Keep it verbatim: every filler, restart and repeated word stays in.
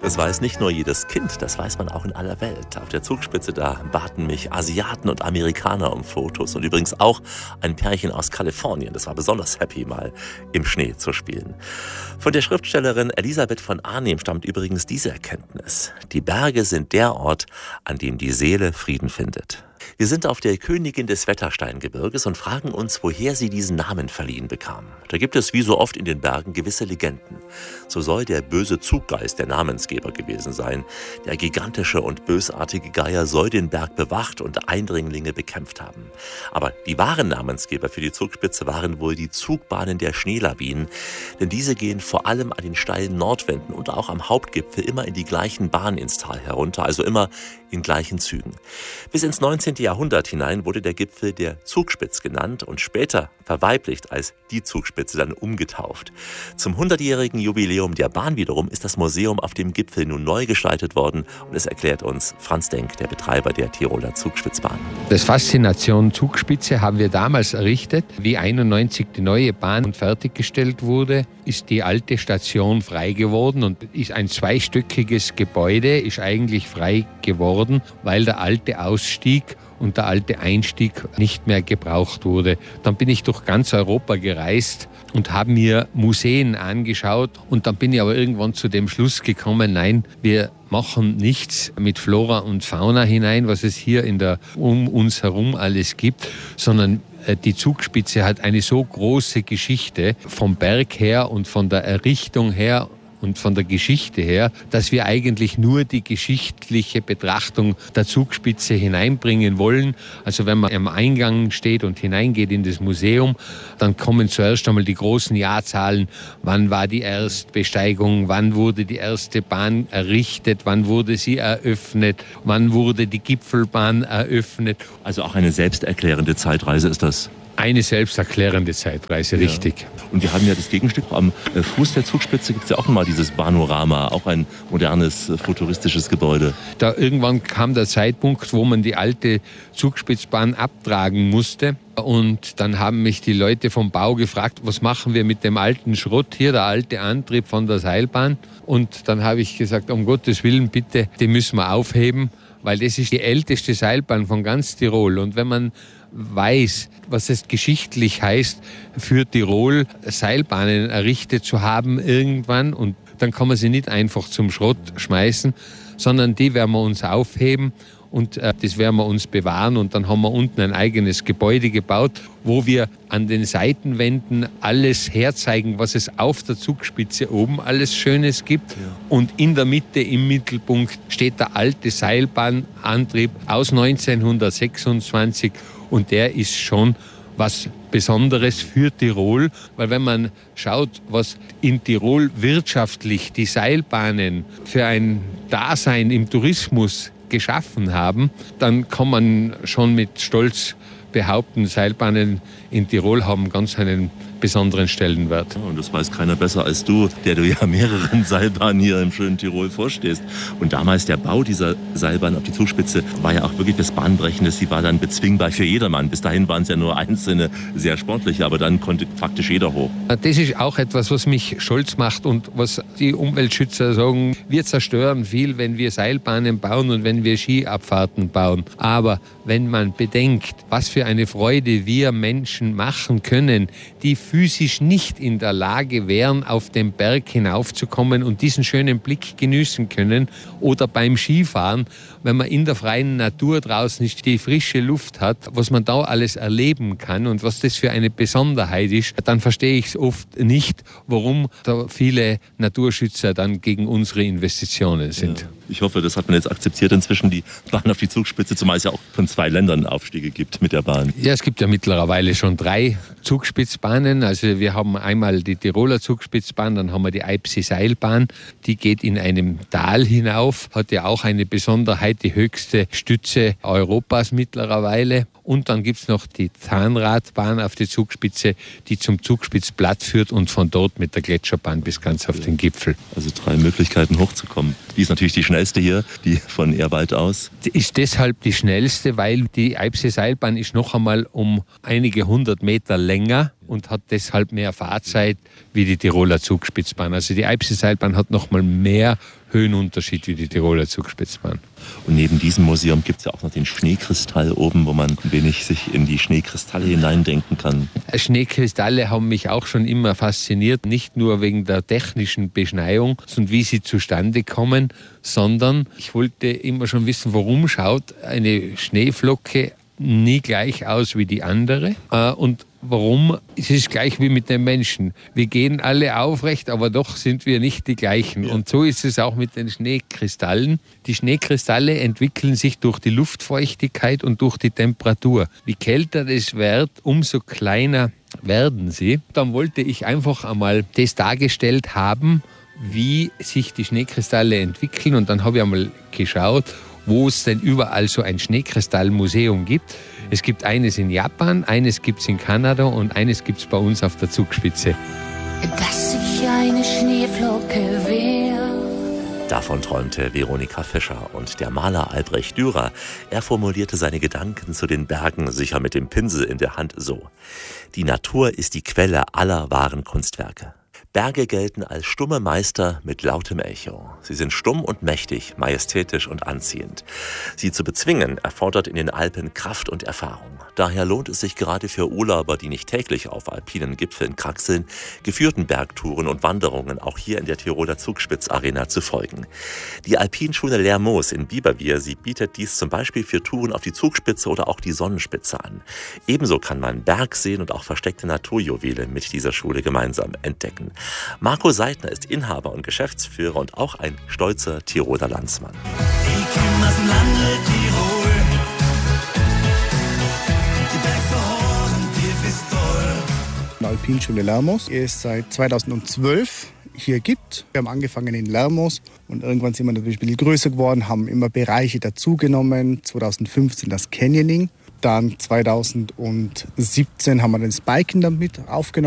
Das weiß nicht nur jedes Kind, das weiß man auch in aller Welt. Auf der Zugspitze, da baten mich Asiaten und Amerikaner um Fotos und übrigens auch ein Pärchen aus Kalifornien. Das war besonders happy, mal im Schnee zu spielen. Von der Schriftstellerin Elisabeth von Arnim stammt übrigens diese Erkenntnis: Die Berge sind der Ort, an dem die Seele Frieden findet. Wir sind auf der Königin des Wettersteingebirges und fragen uns, woher sie diesen Namen verliehen bekam. Da gibt es wie so oft in den Bergen gewisse Legenden. So soll der böse Zuggeist der Namensgeber gewesen sein. Der gigantische und bösartige Geier soll den Berg bewacht und Eindringlinge bekämpft haben. Aber die wahren Namensgeber für die Zugspitze waren wohl die Zugbahnen der Schneelawinen. Denn diese gehen vor allem an den steilen Nordwänden und auch am Hauptgipfel immer in die gleichen Bahnen ins Tal herunter, also immer in gleichen Zügen. Bis ins neunzehnten Jahrhundert hinein wurde der Gipfel der Zugspitz genannt und später verweiblicht als die Zugspitze dann umgetauft. Zum hundertjährigen Jubiläum der Bahn wiederum ist das Museum auf dem Gipfel nun neu gestaltet worden und es erklärt uns Franz Denk, der Betreiber der Tiroler Zugspitzbahn. Das Faszination Zugspitze haben wir damals errichtet. Wie einundneunzig die neue Bahn fertiggestellt wurde, ist die alte Station frei geworden und ist ein zweistöckiges Gebäude, ist eigentlich frei geworden, weil der alte Ausstieg und der alte Einstieg nicht mehr gebraucht wurde. Dann bin ich durch ganz Europa gereist und habe mir Museen angeschaut und dann bin ich aber irgendwann zu dem Schluss gekommen, nein, wir machen nichts mit Flora und Fauna hinein, was es hier in der, um uns herum alles gibt, sondern die Zugspitze hat eine so große Geschichte vom Berg her und von der Errichtung her und von der Geschichte her, dass wir eigentlich nur die geschichtliche Betrachtung der Zugspitze hineinbringen wollen. Also wenn man am Eingang steht und hineingeht in das Museum, dann kommen zuerst einmal die großen Jahrzahlen. Wann war die Erstbesteigung? Wann wurde die erste Bahn errichtet? Wann wurde sie eröffnet? Wann wurde die Gipfelbahn eröffnet? Also auch eine selbsterklärende Zeitreise ist das? Eine selbsterklärende Zeitreise, ja. Richtig. Und wir haben ja das Gegenstück. Am Fuß der Zugspitze gibt es ja auch mal dieses Panorama, auch ein modernes, futuristisches Gebäude. Da irgendwann kam der Zeitpunkt, wo man die alte Zugspitzbahn abtragen musste. Und dann haben mich die Leute vom Bau gefragt, was machen wir mit dem alten Schrott hier, der alte Antrieb von der Seilbahn. Und dann habe ich gesagt, um Gottes Willen, bitte, die müssen wir aufheben, weil das ist die älteste Seilbahn von ganz Tirol. Und wenn man weiß, was es geschichtlich heißt, für Tirol Seilbahnen errichtet zu haben irgendwann, und dann kann man sie nicht einfach zum Schrott schmeißen, sondern die werden wir uns aufheben und äh, das werden wir uns bewahren. Und dann haben wir unten ein eigenes Gebäude gebaut, wo wir an den Seitenwänden alles herzeigen, was es auf der Zugspitze oben alles Schönes gibt. Ja. Und in der Mitte, im Mittelpunkt, steht der alte Seilbahnantrieb aus neunzehnhundertsechsundzwanzig. Und der ist schon was Besonderes für Tirol, weil wenn man schaut, was in Tirol wirtschaftlich die Seilbahnen für ein Dasein im Tourismus geschaffen haben, dann kann man schon mit Stolz behaupten, Seilbahnen in Tirol haben ganz einen besonderen Stellenwert. Ja, und das weiß keiner besser als du, der du ja mehreren Seilbahnen hier im schönen Tirol vorstehst. Und damals der Bau dieser Seilbahn auf die Zugspitze war ja auch wirklich was Bahnbrechendes. Sie war dann bezwingbar für jedermann. Bis dahin waren es ja nur einzelne, sehr sportliche, aber dann konnte faktisch jeder hoch. Das ist auch etwas, was mich stolz macht und was die Umweltschützer sagen, wir zerstören viel, wenn wir Seilbahnen bauen und wenn wir Skiabfahrten bauen. Aber wenn man bedenkt, was für eine Freude wir Menschen machen können, die physisch nicht in der Lage wären, auf den Berg hinaufzukommen und diesen schönen Blick genießen können, oder beim Skifahren, wenn man in der freien Natur draußen nicht die frische Luft hat, was man da alles erleben kann und was das für eine Besonderheit ist, dann verstehe ich es oft nicht, warum da viele Naturschützer dann gegen unsere Investitionen sind. Ja. Ich hoffe, das hat man jetzt akzeptiert inzwischen, die Bahn auf die Zugspitze, zumal es ja auch von zwei Ländern Aufstiege gibt mit der Bahn. Ja, es gibt ja mittlerweile schon drei Zugspitzbahnen. Also wir haben einmal die Tiroler Zugspitzbahn, dann haben wir die Eibsee-Seilbahn. Die geht in einem Tal hinauf, hat ja auch eine Besonderheit, die höchste Stütze Europas mittlerweile. Und dann gibt es noch die Zahnradbahn auf die Zugspitze, die zum Zugspitzplatt führt und von dort mit der Gletscherbahn bis ganz auf den Gipfel. Also drei Möglichkeiten hochzukommen. Die ist natürlich die schnellste hier, die von Ehrwald aus. Die ist deshalb die schnellste, weil die Eibsee-Seilbahn ist noch einmal um einige hundert Meter länger und hat deshalb mehr Fahrzeit wie die Tiroler Zugspitzbahn. Also die Eibsee-Seilbahn hat noch mal mehr Höhenunterschied wie die Tiroler Zugspitzbahn. Und neben diesem Museum gibt es ja auch noch den Schneekristall oben, wo man ein wenig sich in die Schneekristalle hineindenken kann. Schneekristalle haben mich auch schon immer fasziniert, nicht nur wegen der technischen Beschneiung und wie sie zustande kommen, sondern ich wollte immer schon wissen, warum schaut eine Schneeflocke nie gleich aus wie die andere und warum ist es gleich wie mit den Menschen. Wir gehen alle aufrecht, aber doch sind wir nicht die gleichen. Ja. Und so ist es auch mit den Schneekristallen. Die Schneekristalle entwickeln sich durch die Luftfeuchtigkeit und durch die Temperatur. Je kälter es wird, umso kleiner werden sie. Dann wollte ich einfach einmal das dargestellt haben, wie sich die Schneekristalle entwickeln. Und dann habe ich einmal geschaut, wo es denn überall so ein Schneekristallmuseum gibt. Es gibt eines in Japan, eines gibt es in Kanada und eines gibt es bei uns auf der Zugspitze. Dass ich eine Schneeflocke wäre. Davon träumte Veronika Fischer und der Maler Albrecht Dürer. Er formulierte seine Gedanken zu den Bergen sicher mit dem Pinsel in der Hand so: Die Natur ist die Quelle aller wahren Kunstwerke. Berge gelten als stumme Meister mit lautem Echo. Sie sind stumm und mächtig, majestätisch und anziehend. Sie zu bezwingen erfordert in den Alpen Kraft und Erfahrung. Daher lohnt es sich gerade für Urlauber, die nicht täglich auf alpinen Gipfeln kraxeln, geführten Bergtouren und Wanderungen auch hier in der Tiroler Zugspitzarena zu folgen. Die Alpinschule Lermoos in Biberbier, sie bietet dies zum Beispiel für Touren auf die Zugspitze oder auch die Sonnenspitze an. Ebenso kann man Bergseen und auch versteckte Naturjuwele mit dieser Schule gemeinsam entdecken. Marco Seidner ist Inhaber und Geschäftsführer und auch ein stolzer Tiroler Landsmann. Ich komm aus dem Lande Tirol. Die Bergverhoren, tief ist toll. Die Alpinschule Lermoos ist seit zweitausendzwölf hier gibt. Wir haben angefangen in Lermoos und irgendwann sind wir natürlich ein bisschen größer geworden, haben immer Bereiche dazugenommen. zweitausendfünfzehn das Canyoning. Dann zweitausendsiebzehn haben wir das Biken damit aufgenommen.